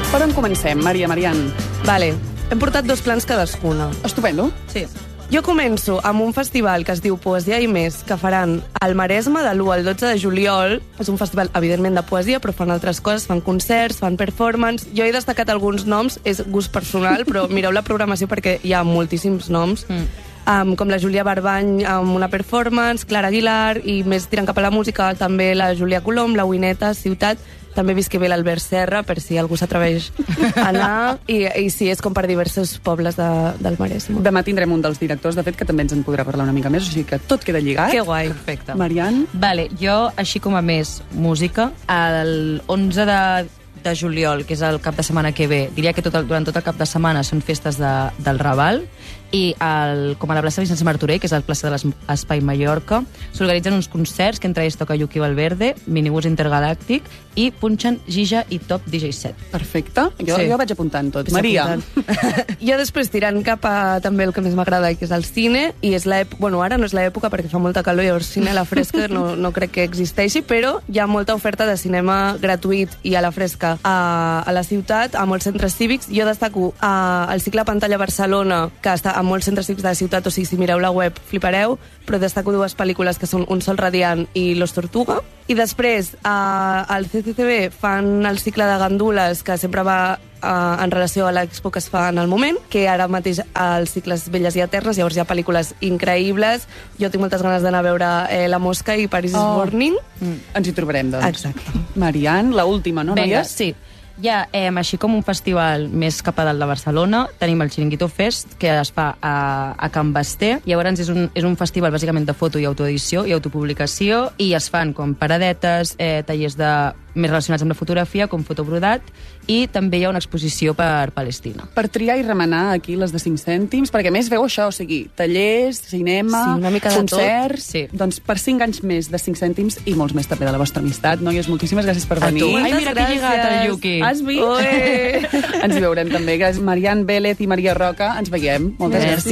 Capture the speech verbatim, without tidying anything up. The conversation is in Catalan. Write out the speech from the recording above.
Per on comencem, Maria Marian? Vale, hem portat dos plans cadascuna. Estupendo. Sí. Jo començo amb un festival que es diu Poesia i Més, que faran al Maresme de l'u al dotze de juliol. És un festival, evidentment, de poesia, però fan altres coses, fan concerts, fan performance. Jo he destacat alguns noms, és gust personal, però mireu la programació perquè hi ha moltíssims noms. Mm. Um, com la Júlia Barbany amb una performance, Clara Aguilar, i més tirant cap a la música, també la Júlia Colom, la Wineta, Ciutat, també visqui bé l'Albert Serra, per si algú s'atreveix a anar, i, i sí, és com per diversos pobles de, del Maresme. Demà tindrem un dels directors, de fet, que també ens en podrà parlar una mica més, o sigui que tot queda lligat. Que guai. Perfecte. Marian? Vale, jo, així com a més música, el onze de, de juliol, que és el cap de setmana que ve, diria que tot el, durant tot el cap de setmana són festes de, del Raval, i el, com a la plaça Vicenç Martorell, que és el plaça de l'Espai Mallorca, s'organitzen uns concerts que entre ells toca Yuki Valverde, Minibús Intergalàctic, i punxen Gija i Top D J set. Perfecte. Jo, Sí. jo vaig apuntant tot. Vaig Maria? apuntant. Jo després tirant cap a també el que més m'agrada, que és el cine, i és l'època, bueno, ara no és l'època perquè fa molta calor, llavors cine a la fresca no, no crec que existeixi, però hi ha molta oferta de cinema gratuït i a la fresca a, a la ciutat, a molts centres cívics. Jo destaco a, el cicle Pantalla Barcelona, que està a molts centres cívics de la ciutat, o sigui, si mireu la web flipareu, però destaco dues pel·lícules que són Un sol radiant i Los Tortuga. I després, a, al C C C B fan el cicle de gandules, que sempre va Uh, en relació a l'expo que es fa en el moment, que ara mateix als cicles Velles i Eternes, llavors hi ha pel·lícules increïbles. Jo tinc moltes ganes d'anar a veure eh, La Mosca i Paris is Oh. Burning. Mm. Ens hi trobarem, doncs. Exacte. Marian, la última, no, Vinga, noies? sí. Ja, eh, així com un festival més cap a dalt de Barcelona, tenim el Chiringuito Fest, que es fa a, a Can Basté. Llavors és un, és un festival bàsicament de foto i autoedició i autopublicació, i es fan com paradetes, eh, tallers de, més relacionats amb la fotografia, com fotobrodat, i també hi ha una exposició per Palestina. Per triar i remenar aquí les de cinc cèntims, perquè a més veu això, o sigui, tallers, cinema, Sí, una mica de concerts... tot, sí. Doncs per cinc anys més de cinc cèntims i molts més també de la vostra amistat. Noies, moltíssimes gràcies per venir. tu. Ai, mira que he lligat el Yuki. Has vist? Oe! Ens hi veurem també. Gràcies, Marian Vélez i Maria Roca. Ens veiem. Moltes Merci. gràcies.